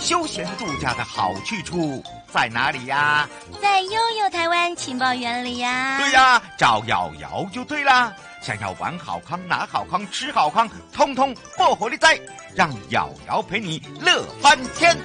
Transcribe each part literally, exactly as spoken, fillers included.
休闲度假的好去处在哪里呀？ 在悠悠台湾情报园里呀。 对呀，找瑶瑶就对啦。想要玩好康、拿好康、吃好康，通通不火力在，让瑶瑶陪你乐翻天。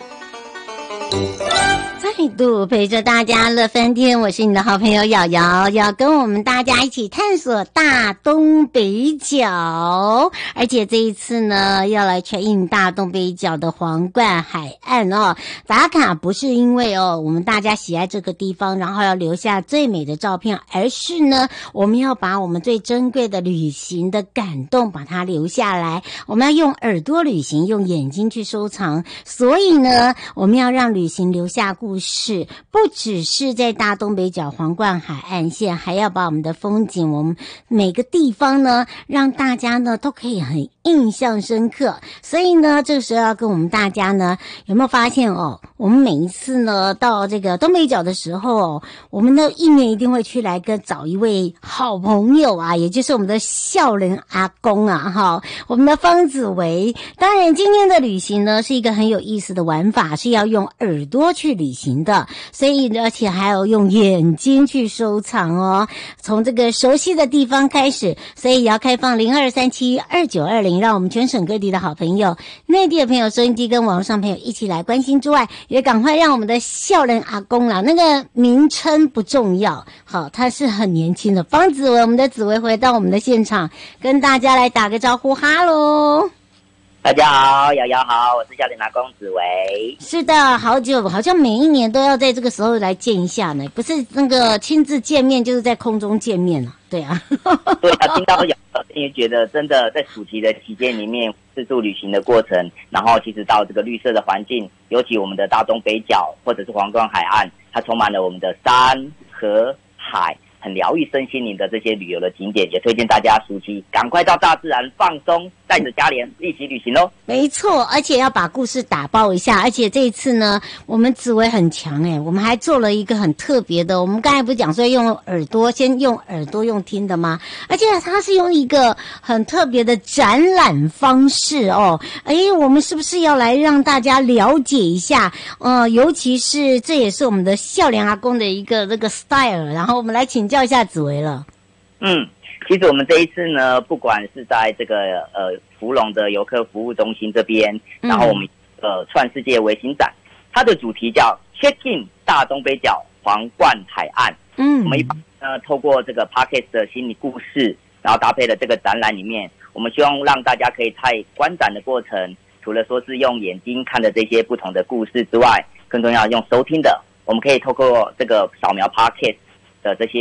再度陪着大家乐翻天，我是你的好朋友瑶瑶，要跟我们大家一起探索大东北角，而且这一次呢，要来 check in 大东北角的皇冠海岸哦。打卡不是因为哦，我们大家喜爱这个地方，然后要留下最美的照片，而是呢，我们要把我们最珍贵的旅行的感动把它留下来。我们要用耳朵旅行，用眼睛去收藏，所以呢，我们要让旅行留下故事，不只是在大东北角皇冠海岸线，还要把我们的风景，我们每个地方呢，让大家呢都可以很印象深刻。所以呢，这个时候要跟我们大家呢，有没有发现哦？我们每一次呢到这个东北角的时候哦，我们的意念一定会去来跟找一位好朋友啊，也就是我们的孝仁阿公啊，哈，我们的方子维。当然，今天的旅行呢是一个很有意思的玩法，是要用耳朵去旅行的，所以而且还有用眼睛去收藏哦。从这个熟悉的地方开始，所以也要开放零二三七二九二零，让我们全省各地的好朋友、内地的朋友、收音机跟网络上朋友一起来关心之外，也赶快让我们的孝仁阿公啦，那个名称不重要，好，他是很年轻的方子维，我们的紫维回到我们的现场，跟大家来打个招呼，哈喽。 大家好，瑶瑶好，我是孝仁阿公紫维。 是的，好久，好像每一年都要在这个时候来见一下呢，不是那个亲自见面，就是在空中见面了，对啊。 对啊，听到瑶瑶，因为觉得真的在暑期的期间里面，自助旅行的过程，然后其实到这个绿色的环境，尤其我们的大东北角或者是皇冠海岸，它充满了我们的山河海。很疗愈身心灵的这些旅游的景点，也推荐大家暑期赶快到大自然放松，带着家人一起旅行咯。 没错，而且要把故事打包一下，而且这一次呢，我们紫薇很强诶，我们还做了一个很特别的，我们刚才不是讲说用耳朵，先用耳朵用听的吗？而且它是用一个很特别的展览方式哦。诶，我们是不是要来让大家了解一下？呃，尤其是这也是我们的孝仁阿公的一个这个 style， 然后我们来请教一下紫薇了。 嗯，其实我们这一次呢，不管是在这个呃福隆的游客服务中心这边， 嗯、 然后我们呃创世界微型展，它的主题叫 Check in 大东北角皇冠海岸。 嗯， 我们一般呢透过这个 Podcast 的心理故事，然后搭配了这个展览里面，我们希望让大家可以在观展的过程，除了说是用眼睛看的这些不同的故事之外，更重要用收听的，我们可以透过这个扫描 Podcast 的这些